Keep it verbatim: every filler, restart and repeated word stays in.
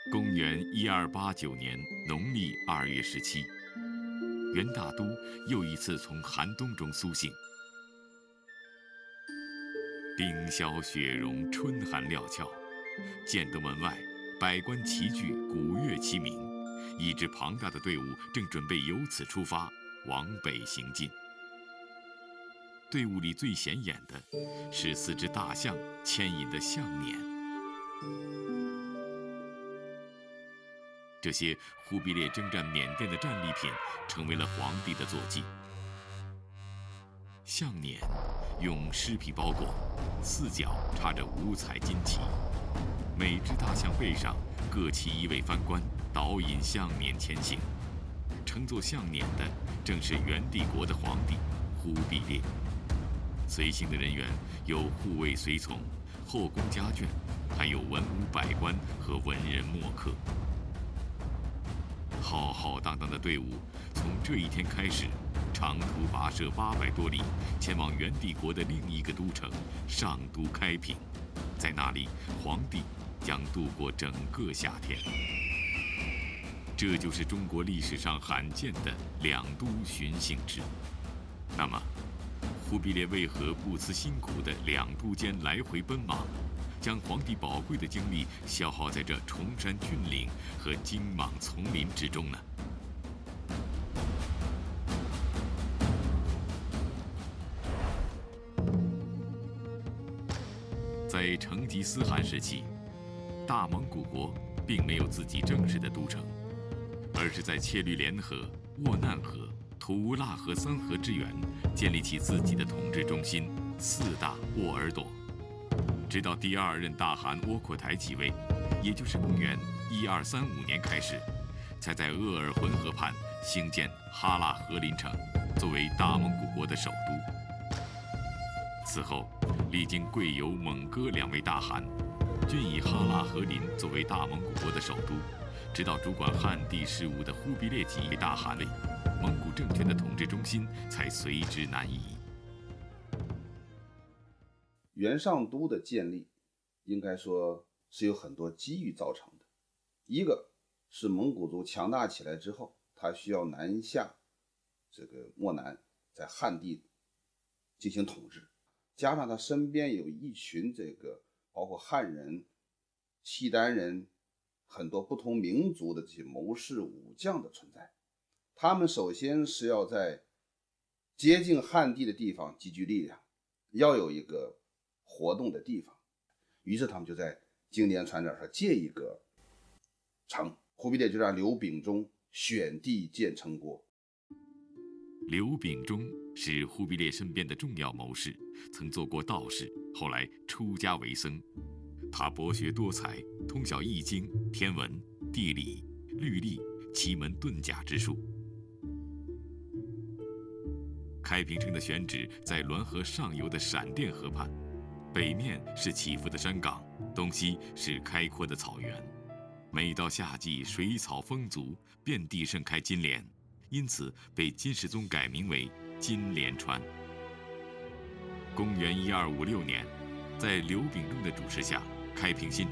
公元一二八九年农历二月十七，元大都又一次从寒冬中苏醒。冰消雪融，春寒料峭，建德门外，百官齐聚，鼓乐齐鸣，一支庞大的队伍正准备由此出发，往北行进。队伍里最显眼的是四只大象牵引的象辇。这些忽必烈征战缅甸的战利品，成为了皇帝的坐骑。象辇用狮皮包裹，四角插着五彩金旗，每只大象背上各骑一位藩官，导引象辇前行。乘坐象辇的正是元帝国的皇帝忽必烈。随行的人员有护卫随从、后宫家眷，还有文武百官和文人墨客。浩浩荡荡的队伍从这一天开始，长途跋涉八百多里，前往元帝国的另一个都城上都开平。在那里，皇帝将度过整个夏天。这就是中国历史上罕见的两都巡幸制。那么，忽必烈为何不辞辛苦的两都间来回奔忙，将皇帝宝贵的精力消耗在这崇山峻岭和荆莽丛林之中呢？在成吉思汗时期，大蒙古国并没有自己正式的都城，而是在切律连河、沃难河、土乌腊河三河之源建立起自己的统治中心四大沃尔朵。直到第二任大汗窝阔台即位，也就是公元一二三五年开始，才在鄂尔浑河畔兴建哈拉和林城，作为大蒙古国的首都。此后，历经贵由、蒙哥两位大汗，均以哈拉和林作为大蒙古国的首都，直到主管汉地事务的忽必烈即位大汗位，蒙古政权的统治中心才随之南移。 元上都的建立，应该说是有很多机遇造成的。一个是蒙古族强大起来之后，他需要南下这个漠南，在汉地进行统治，加上他身边有一群这个包括汉人、契丹人，很多不同民族的这些谋士武将的存在。他们首先是要在接近汉地的地方集聚力量，要有一个活动的地方，于是他们就在经典传这上建一个城。忽必烈就让刘秉忠选地建城国。 刘秉忠是忽必烈身边的重要谋士，曾做过道士，后来出家为僧。他博学多才，通晓易经、天文、地理、律历、奇门遁甲之术。开平城的选址在滦河上游的闪电河畔，北面是起伏的山岗，东西是开阔的草原。每到夏季，水草丰足，遍地盛开金莲，因此被金世宗改名为金莲川。公元一二五六年，在刘秉忠的主持下，开平新